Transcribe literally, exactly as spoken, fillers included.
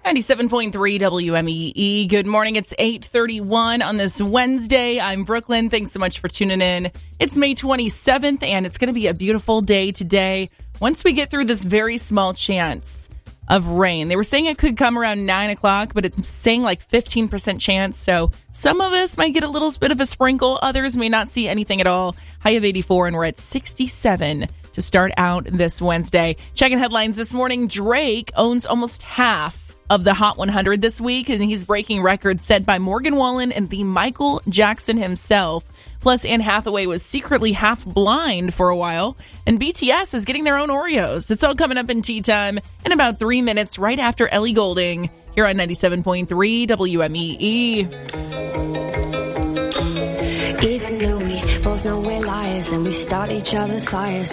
ninety-seven point three W M E E. Good morning. It's eight thirty-one on this Wednesday. I'm Brooklyn. Thanks so much for tuning in. It's May twenty-seventh, and it's going to be a beautiful day today once we get through this very small chance of rain. They were saying it could come around nine o'clock, but it's saying like fifteen percent chance. So some of us might get a little bit of a sprinkle. Others may not see anything at all. High of eighty-four, and we're at sixty-seven to start out this Wednesday. Checking headlines this morning. Drake owns almost half of the Hot one hundred this week, and he's breaking records set by Morgan Wallen and the Michael Jackson himself. Plus, Anne Hathaway was secretly half blind for a while, and B T S is getting their own Oreos. It's all coming up in tea time in about three minutes, right after Ellie Goulding, here on ninety-seven point three W M E E. Even though we both know we're liars and we start each other's fires.